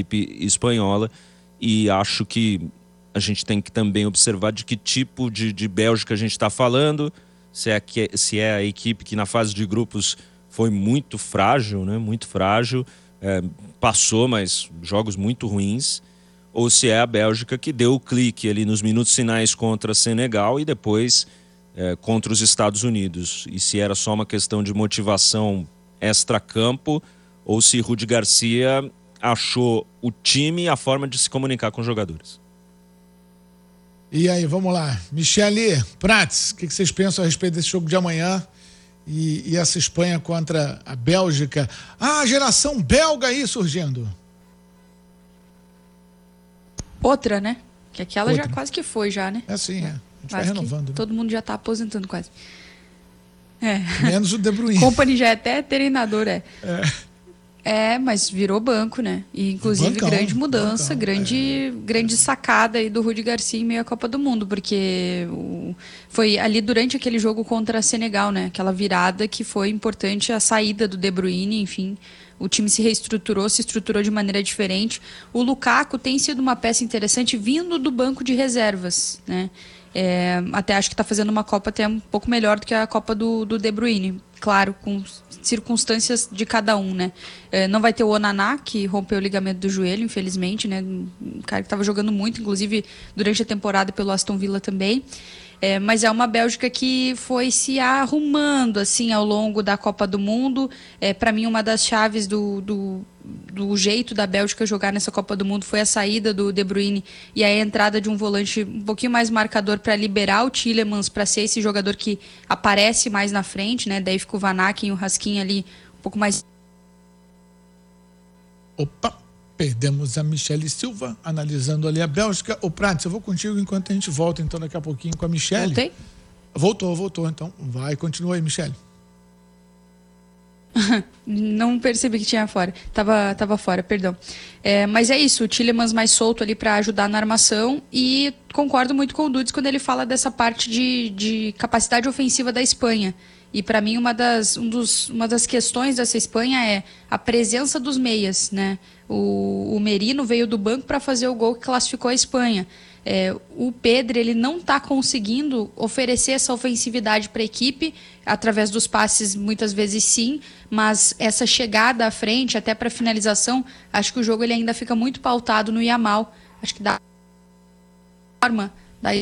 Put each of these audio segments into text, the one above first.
equipe espanhola, e acho que a gente tem que também observar de que tipo de Bélgica a gente está falando, se é a equipe que na fase de grupos foi muito frágil, né? Muito frágil, passou, mas jogos muito ruins, ou se é a Bélgica que deu o clique ali nos minutos finais contra Senegal e depois contra os Estados Unidos, e se era só uma questão de motivação extra-campo, ou se Rudi Garcia achou o time e a forma de se comunicar com os jogadores. E aí, vamos lá. Michele Prats, o que vocês pensam a respeito desse jogo de amanhã e essa Espanha contra a Bélgica? A geração belga aí surgindo. Outra, né? Que aquela já quase que foi já, né? Sim, A gente vai renovando. Né? Todo mundo já tá aposentando quase. Menos o De Bruyne. Kompany já é até treinador, mas virou banco, né? E, inclusive, grande mudança, grande sacada aí do Rudi Garcia em meio à Copa do Mundo, porque foi ali durante aquele jogo contra a Senegal, né? Aquela virada que foi importante, a saída do De Bruyne, enfim. O time se reestruturou, se estruturou de maneira diferente. O Lukaku tem sido uma peça interessante vindo do banco de reservas, né? Até acho que está fazendo uma Copa até um pouco melhor do que a Copa do De Bruyne. Claro, com circunstâncias de cada um, né? Não vai ter o Onaná, que rompeu o ligamento do joelho, infelizmente, né? Um cara que estava jogando muito, inclusive durante a temporada pelo Aston Villa também. Mas é uma Bélgica que foi se arrumando assim ao longo da Copa do Mundo. Para mim, uma das chaves do jeito da Bélgica jogar nessa Copa do Mundo foi a saída do De Bruyne e a entrada de um volante um pouquinho mais marcador para liberar o Tielemans para ser esse jogador que aparece mais na frente, né? Daí fica o Van Aken e o Raskin ali um pouco mais... Opa! Perdemos a Michele Silva, analisando ali a Bélgica. Ô, Prats, eu vou contigo enquanto a gente volta, então, daqui a pouquinho com a Michele. Voltei? Voltou. Então, vai, continua aí, Michele. Não percebi que tinha fora. Tava fora, perdão. Mas é isso, o Tielemans mais solto ali para ajudar na armação, e concordo muito com o Dudes quando ele fala dessa parte de capacidade ofensiva da Espanha. E para mim uma das questões dessa Espanha é a presença dos meias, né? O Merino veio do banco para fazer o gol que classificou a Espanha. O Pedri, ele não está conseguindo oferecer essa ofensividade para a equipe, através dos passes muitas vezes sim, mas essa chegada à frente, até para finalização, acho que o jogo ele ainda fica muito pautado no Yamal. Acho que dá forma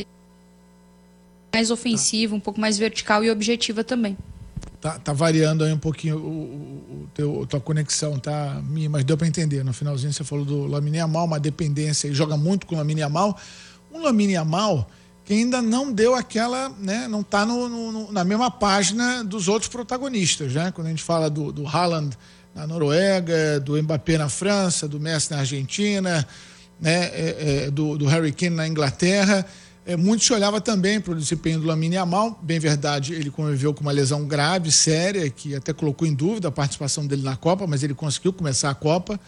mais ofensiva, um pouco mais vertical e objetiva também. Tá variando aí um pouquinho tua conexão, tá? Mas deu para entender. No finalzinho você falou do Lamine Yamal, uma dependência, e joga muito com o Lamine Yamal. Um Lamine Yamal que ainda não deu aquela, né? Não tá na mesma página dos outros protagonistas, né? Quando a gente fala do Haaland na Noruega, do Mbappé na França, do Messi na Argentina, né? Do Harry Kane na Inglaterra. Muito se olhava também para o desempenho do Lamine Yamal. Bem verdade, ele conviveu com uma lesão grave, séria, que até colocou em dúvida a participação dele na Copa, mas ele conseguiu começar a Copa.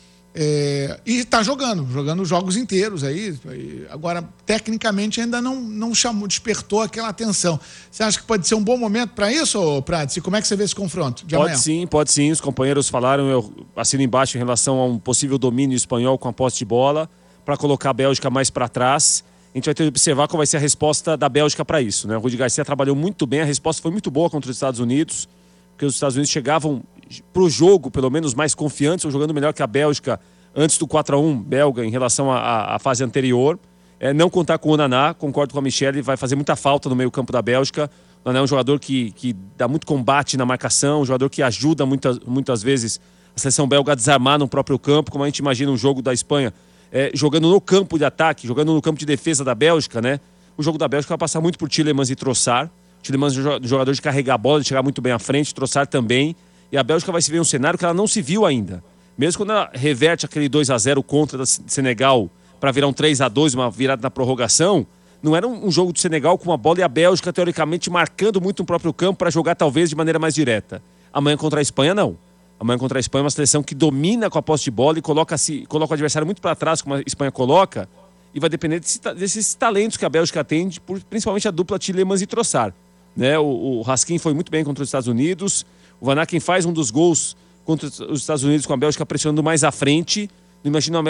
E está jogando jogos inteiros aí. Agora, tecnicamente, ainda não chamou, despertou aquela atenção. Você acha que pode ser um bom momento para isso, Prats? E como é que você vê esse confronto de amanhã? Pode sim. Os companheiros falaram, eu assino embaixo em relação a um possível domínio espanhol com a posse de bola, para colocar a Bélgica mais para trás. A gente vai ter que observar qual vai ser a resposta da Bélgica para isso, né? O Rudi Garcia trabalhou muito bem, a resposta foi muito boa contra os Estados Unidos, porque os Estados Unidos chegavam para o jogo, pelo menos mais confiantes, ou jogando melhor que a Bélgica antes do 4-1 belga em relação à fase anterior. Não contar com o Onaná, concordo com a Michele, vai fazer muita falta no meio campo da Bélgica. O Onaná é um jogador que dá muito combate na marcação, um jogador que ajuda muitas vezes a seleção belga a desarmar no próprio campo, como a gente imagina um jogo da Espanha jogando no campo de ataque, jogando no campo de defesa da Bélgica, né? O jogo da Bélgica vai passar muito por Tielemans e Trossard. Tielemans é um jogador de carregar a bola, de chegar muito bem à frente, Trossard também. E a Bélgica vai se ver um cenário que ela não se viu ainda. Mesmo quando ela reverte aquele 2-0 contra o Senegal para virar um 3-2, uma virada na prorrogação, não era um jogo do Senegal com a bola e a Bélgica, teoricamente, marcando muito no próprio campo para jogar talvez de maneira mais direta. Amanhã contra a Espanha, não. Amanhã contra a Espanha é uma seleção que domina com a posse de bola e coloca o adversário muito para trás, como a Espanha coloca, e vai depender desses talentos que a Bélgica tem, principalmente a dupla Tielemans e Trossard. Né? O Raskin foi muito bem contra os Estados Unidos, o Van Aken faz um dos gols contra os Estados Unidos com a Bélgica pressionando mais à frente. Não imagino a